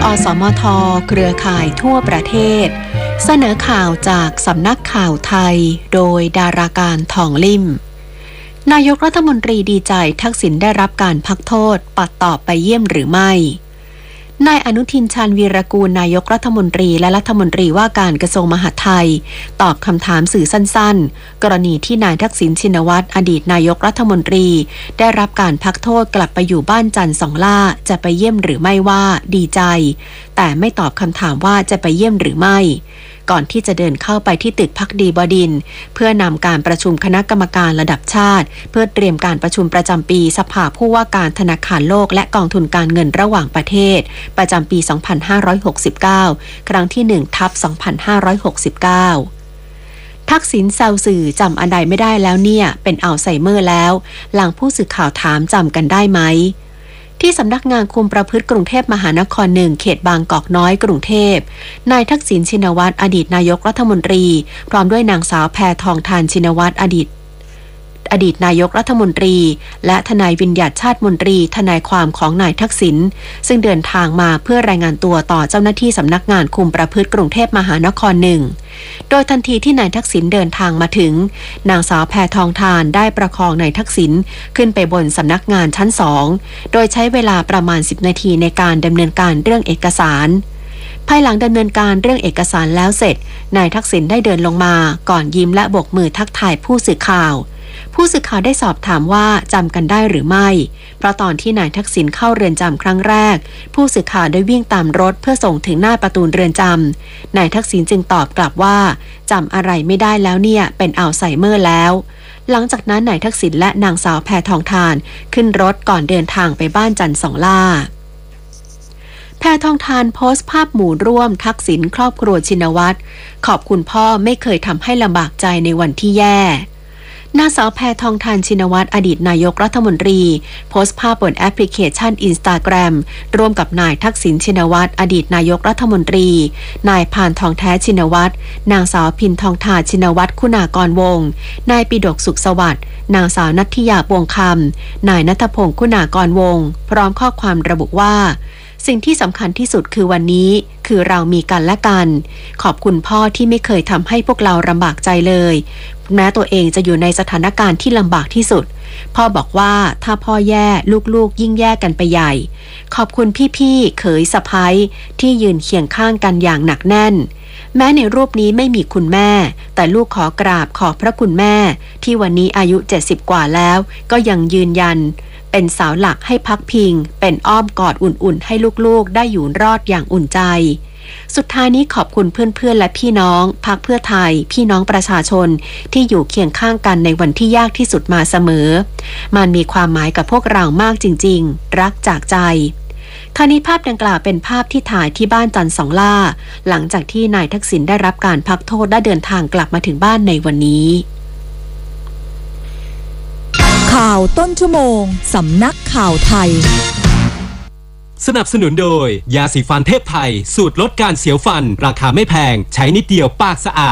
อสมทเครือข่ายทั่วประเทศเสนอข่าวจากสำนักข่าวไทยโดยดาราการทองลิ่มนายกรัฐมนตรีดีใจทักษิณได้รับการพักโทษปัดตอบไปเยี่ยมหรือไม่นายอนุทินชาญวีรกูลนายกรัฐมนตรีและรัฐมนตรีว่าการกระทรวงมหาดไทยตอบคำถามสื่อสั้นๆกรณีที่นายทักษิณชินวัตรอดีตนายกรัฐมนตรีได้รับการพักโทษกลับไปอยู่บ้านจันทร์สองล่าจะไปเยี่ยมหรือไม่ว่าดีใจแต่ไม่ตอบคำถามว่าจะไปเยี่ยมหรือไม่ก่อนที่จะเดินเข้าไปที่ตึกภักดีบดินทร์เพื่อนำการประชุมคณะกรรมการระดับชาติเพื่อเตรียมการประชุมประจำปีสภาผู้ว่าการธนาคารโลกและกองทุนการเงินระหว่างประเทศประจำปี 2569 ครั้งที่ 1/2569 ทักษิณแซวสื่อจำอันใดไม่ได้แล้วเนี่ยเป็นอัลไซเมอร์แล้วหลังผู้สื่อข่าวถามจำกันได้ไหมที่สำนักงานคุมประพฤติกรุงเทพมหานคร1เขตบางกอกน้อยกรุงเทพนายทักษิณชินวัตรอดีตนายกรัฐมนตรีพร้อมด้วยนางสาวแพทองธารชินวัตรอดีตนายกรัฐมนตรีและทนายวิญญัติชาติมนตรีทนายความของนายทักษิณซึ่งเดินทางมาเพื่อรายงานตัวต่อเจ้าหน้าที่สำนักงานคุมประพฤติกรุงเทพมหานคร1โดยทันทีที่นายทักษิณเดินทางมาถึงนางสาวแพทองธารได้ประคองนายทักษิณขึ้นไปบนสำนักงานชั้น2โดยใช้เวลาประมาณ10นาทีในการดำเนินการเรื่องเอกสารภายหลังดำเนินการเรื่องเอกสารแล้วเสร็จนายทักษิณได้เดินลงมาก่อนยิ้มและโบกมือทักทายผู้สื่อข่าวได้สอบถามว่าจำกันได้หรือไม่เพราะตอนที่นายทักษิณเข้าเรือนจำครั้งแรกผู้สื่อข่าวได้วิ่งตามรถเพื่อส่งถึงหน้าประตูเรือนจำนายทักษิณจึงตอบกลับว่าจำอะไรไม่ได้แล้วเนี่ยเป็นอัลไซเมอร์แล้วหลังจากนั้นนายทักษิณและนางสาวแพทองธารขึ้นรถก่อนเดินทางไปบ้านจันทร์สองล่าแพทองธารโพสต์ภาพหมู่ร่วมทักษิณครอบครัวชินวัตรขอบคุณพ่อไม่เคยทำให้ลำบากใจในวันที่แย่นางสาวแพทองธารชินวัตรอดีตนายกรัฐมนตรีโพสต์ภาพบนแอปพลิเคชัน Instagram ร่วมกับนายทักษิณชินวัตรอดีตนายกรัฐมนตรีนายพานทองแท้ชินวัตรนางสาวพินทองทาชินวัตรคุณากรวงศ์นายปิฎกสุขสวัสดิ์นางสาวนัทธิยาปวงคำนายณัฐพงศ์คุณากรวงศ์พร้อมข้อความระบุว่าสิ่งที่สำคัญที่สุดคือวันนี้คือเรามีกันและกันขอบคุณพ่อที่ไม่เคยทำให้พวกเราลำบากใจเลยแม้ตัวเองจะอยู่ในสถานการณ์ที่ลำบากที่สุดพ่อบอกว่าถ้าพ่อแย่ลูกๆยิ่งแย่กันไปใหญ่ขอบคุณพี่ๆเขยสะใภ้ที่ยืนเคียงข้างกันอย่างหนักแน่นแม้ในรูปนี้ไม่มีคุณแม่แต่ลูกขอกราบขอบพระคุณแม่ที่วันนี้อายุ70กว่าแล้วก็ยังยืนยันเป็นเสาหลักให้พักพิงเป็นอ้อมกอดอุ่นๆให้ลูกๆได้อยู่รอดอย่างอุ่นใจสุดท้ายนี้ขอบคุณเพื่อนๆและพี่น้องพรรคเพื่อไทยพี่น้องประชาชนที่อยู่เคียงข้างกันในวันที่ยากที่สุดมาเสมอมันมีความหมายกับพวกเรามากจริงๆรักจากใจคราวนี้ภาพดังกล่าวเป็นภาพที่ถ่ายที่บ้านจันทร์สองล่าหลังจากที่นายทักษิณได้รับการพักโทษได้เดินทางกลับมาถึงบ้านในวันนี้ข่าวต้นชั่วโมงสำนักข่าวไทยสนับสนุนโดยยาสีฟันเทพไทยสูตรลดการเสียวฟันราคาไม่แพงใช้นิดเดียวปากสะอาด